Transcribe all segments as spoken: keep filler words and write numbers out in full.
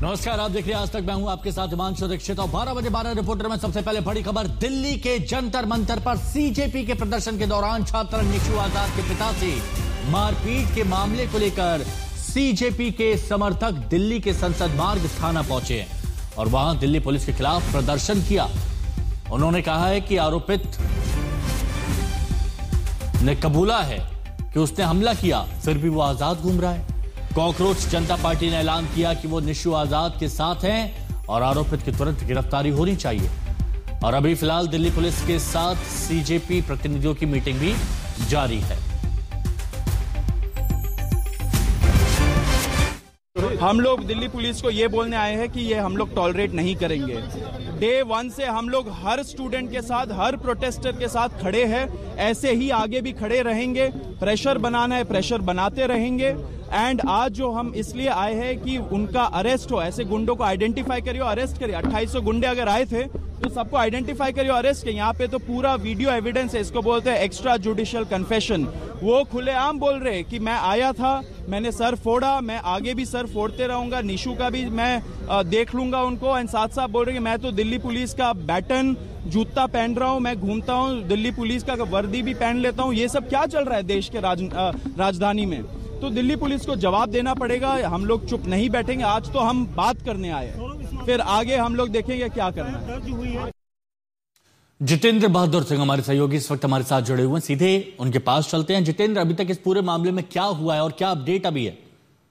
नमस्कार, आप देख रहे हैं आज तक। मैं हूं आपके साथ हिमांशु दीक्षित और बारह बजे बारह रिपोर्टर में सबसे पहले बड़ी खबर। दिल्ली के जंतर मंतर पर सीजेपी के प्रदर्शन के दौरान छात्र निशु आजाद के पिता से मारपीट के मामले को लेकर सीजेपी के समर्थक दिल्ली के संसद मार्ग थाना पहुंचे और वहां दिल्ली पुलिस के खिलाफ प्रदर्शन किया। उन्होंने कहा है कि आरोपित ने कबूला है कि उसने हमला किया, फिर भी वो आजाद घूम रहा है। कॉकरोच जनता पार्टी ने ऐलान किया कि वो निशु आजाद के साथ हैं और आरोपित की तुरंत गिरफ्तारी होनी चाहिए। और अभी फिलहाल दिल्ली पुलिस के साथ सीजेपी प्रतिनिधियों की मीटिंग भी जारी है। हम लोग दिल्ली पुलिस को ये बोलने आए हैं कि ये हम लोग टॉलरेट नहीं करेंगे। डे वन से हम लोग हर स्टूडेंट के साथ, हर प्रोटेस्टर के साथ खड़े हैं, ऐसे ही आगे भी खड़े रहेंगे। प्रेशर बनाना है, प्रेशर बनाते रहेंगे। एंड आज जो हम इसलिए आए हैं कि उनका अरेस्ट हो, ऐसे गुंडों को आइडेंटिफाई करिए, अरेस्ट करिए। अट्ठाईस सौ गुंडे अगर आए थे तो सबको आइडेंटिफाई करिए, अरेस्ट करिए। यहाँ पे तो पूरा वीडियो एविडेंस है, इसको बोलते हैं एक्स्ट्रा जुडिशियल कन्फेशन। वो खुलेआम बोल रहे कि मैं आया था, मैंने सर फोड़ा, मैं आगे भी सर फोड़ते रहूंगा, निशु का भी मैं आ, देख लूंगा उनको। एंड साथ साथ बोल रहे कि मैं तो दिल्ली पुलिस का बैटन जूता पहन रहा हूं, मैं घूमता हूं, दिल्ली पुलिस का वर्दी भी पहन लेता हूं। ये सब क्या चल रहा है देश के राज, आ, राजधानी में? तो दिल्ली पुलिस को जवाब देना पड़ेगा। हम लोग चुप नहीं बैठेंगे। आज तो हम बात करने आए, फिर आगे हम लोग देखेंगे क्या करना है। जितेंद्र बहादुर सिंह हमारे सहयोगी इस वक्त हमारे साथ जुड़े हुए हैं, सीधे उनके पास चलते हैं। जितेंद्र, अभी तक इस पूरे मामले में क्या हुआ है और क्या अपडेट अभी है?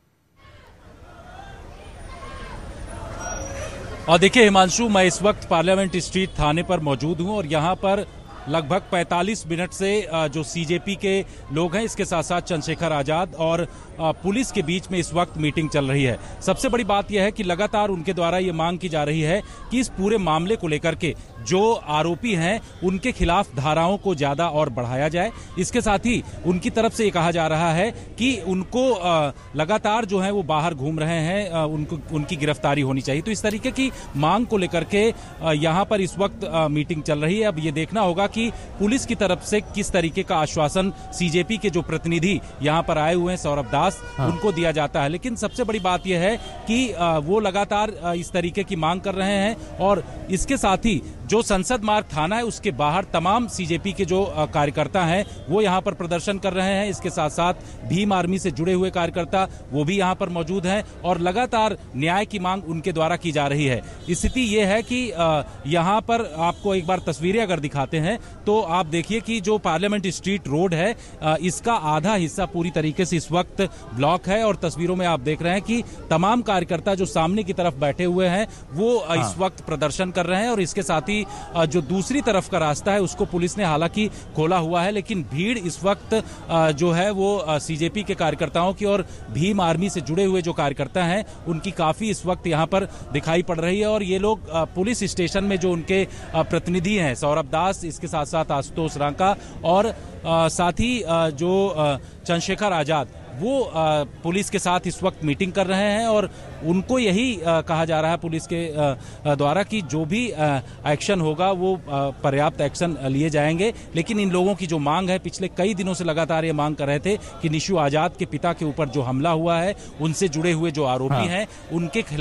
और देखिए हिमांशु, मैं इस वक्त पार्लियामेंट स्ट्रीट थाने पर मौजूद हूं और यहां पर लगभग पैंतालीस मिनट से जो सीजेपी के लोग हैं, इसके साथ साथ चंद्रशेखर आजाद और पुलिस के बीच में इस वक्त मीटिंग चल रही है। सबसे बड़ी बात यह है कि लगातार उनके द्वारा ये मांग की जा रही है कि इस पूरे मामले को लेकर के जो आरोपी हैं उनके खिलाफ धाराओं को ज्यादा और बढ़ाया जाए। इसके साथ ही उनकी तरफ से ये कहा जा रहा है कि उनको लगातार जो है वो बाहर घूम रहे हैं, उनको उनकी गिरफ्तारी होनी चाहिए। तो इस तरीके की मांग को लेकर के यहाँ पर इस वक्त मीटिंग चल रही है। अब ये देखना होगा कि पुलिस की तरफ से किस तरीके का आश्वासन सीजेपी के जो प्रतिनिधि यहां पर आए हुए हैं सौरभ दास, हाँ। उनको दिया जाता है। लेकिन सबसे बड़ी बात यह है कि वो लगातार इस तरीके की मांग कर रहे हैं और इसके साथ ही जो संसद मार्ग थाना है उसके बाहर तमाम सीजेपी के जो कार्यकर्ता हैं वो यहां पर प्रदर्शन कर रहे हैं। इसके साथ साथ भीम आर्मी से जुड़े हुए कार्यकर्ता वो भी यहां पर मौजूद हैं और लगातार न्याय की मांग उनके द्वारा की जा रही है। स्थिति ये है कि यहां पर आपको एक बार तस्वीरें अगर दिखाते हैं तो आप देखिए कि जो पार्लियामेंट स्ट्रीट रोड है, इसका आधा हिस्सा पूरी तरीके से इस वक्त ब्लॉक है और तस्वीरों में आप देख रहे हैं कि तमाम कार्यकर्ता जो सामने की तरफ बैठे हुए हैं वो हाँ। इस वक्त प्रदर्शन कर रहे हैं और इसके साथ ही जो दूसरी तरफ का रास्ता है उसको पुलिस ने हालांकि खोला हुआ है। लेकिन भीड़ इस वक्त जो है वो सीजेपी के कार्यकर्ताओं की और भीम आर्मी से जुड़े हुए जो कार्यकर्ता हैं उनकी काफी इस वक्त यहां पर दिखाई पड़ रही है। और ये लोग पुलिस स्टेशन में जो उनके प्रतिनिधि हैं सौरभ दास, इसके साथ साथ आशुतोष रांका और साथ ही जो चंद्रशेखर आजाद, वो आ, पुलिस के साथ इस वक्त मीटिंग कर रहे हैं और उनको यही आ, कहा जा रहा है पुलिस के आ, द्वारा कि जो भी आ, एक्शन होगा वो आ, पर्याप्त एक्शन लिए जाएंगे। लेकिन इन लोगों की जो मांग है, पिछले कई दिनों से लगातार ये मांग कर रहे थे कि निशु आजाद के पिता के ऊपर जो हमला हुआ है, उनसे जुड़े हुए जो आरोपी हाँ। हैं उनके खिलाफ